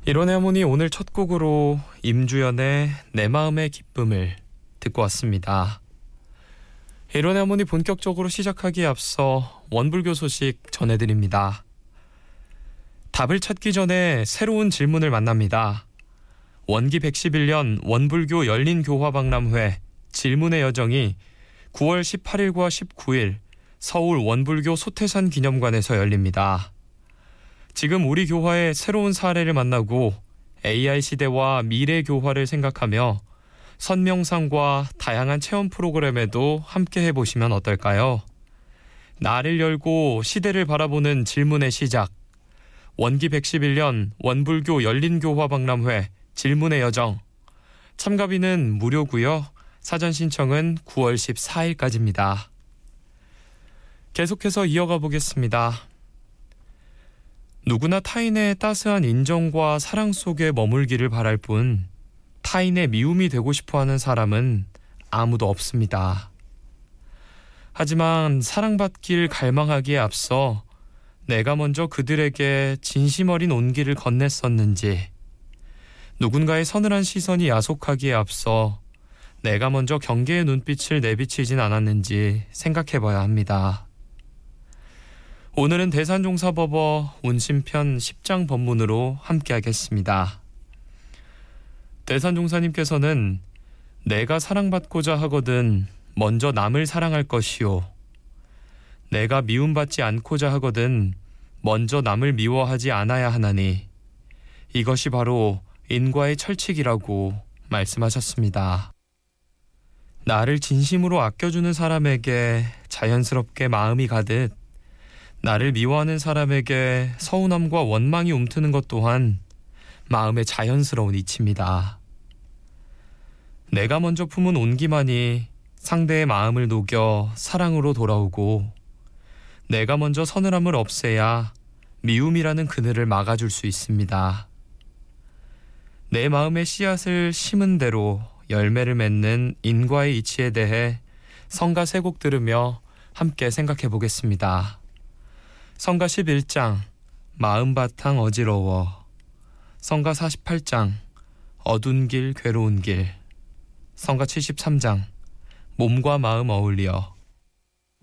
이론의 하모니 오늘 첫 곡으로 임주연의 내 마음의 기쁨을 듣고 왔습니다. 이론의 하모니 본격적으로 시작하기에 앞서 원불교 소식 전해드립니다. 답을 찾기 전에 새로운 질문을 만납니다. 원기 111년 원불교 열린교화박람회 질문의 여정이 9월 18일과 19일 서울 원불교 소태산 기념관에서 열립니다. 지금 우리 교화의 새로운 사례를 만나고 AI 시대와 미래 교화를 생각하며 선명상과 다양한 체험 프로그램에도 함께 해보시면 어떨까요? 나를 열고 시대를 바라보는 질문의 시작. 원기 111년 원불교 열린교화박람회 질문의 여정. 참가비는 무료고요. 사전 신청은 9월 14일까지입니다. 계속해서 이어가 보겠습니다. 누구나 타인의 따스한 인정과 사랑 속에 머물기를 바랄 뿐 타인의 미움이 되고 싶어하는 사람은 아무도 없습니다. 하지만 사랑받길 갈망하기에 앞서 내가 먼저 그들에게 진심 어린 온기를 건넸었는지, 누군가의 서늘한 시선이 야속하기에 앞서 내가 먼저 경계의 눈빛을 내비치진 않았는지 생각해봐야 합니다. 오늘은 대산종사법어 운심편 10장 법문으로 함께하겠습니다. 대산종사님께서는 내가 사랑받고자 하거든 먼저 남을 사랑할 것이요, 내가 미움받지 않고자 하거든 먼저 남을 미워하지 않아야 하나니 이것이 바로 인과의 철칙이라고 말씀하셨습니다. 나를 진심으로 아껴주는 사람에게 자연스럽게 마음이 가듯 나를 미워하는 사람에게 서운함과 원망이 움트는 것 또한 마음의 자연스러운 이치입니다. 내가 먼저 품은 온기만이 상대의 마음을 녹여 사랑으로 돌아오고, 내가 먼저 서늘함을 없애야 미움이라는 그늘을 막아줄 수 있습니다. 내 마음의 씨앗을 심은 대로 열매를 맺는 인과의 이치에 대해 성가 3곡 들으며 함께 생각해 보겠습니다. 성가 11장 마음바탕 어지러워, 성가 48장 어두운 길 괴로운 길, 성가 73장 몸과 마음 어울려,